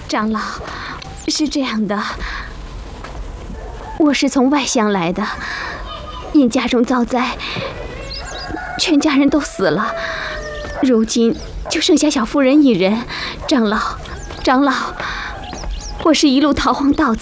长老，是这样的，我是从外乡来的，因家中遭灾，全家人都死了，如今就剩下小夫人一人。长老，我是一路逃荒到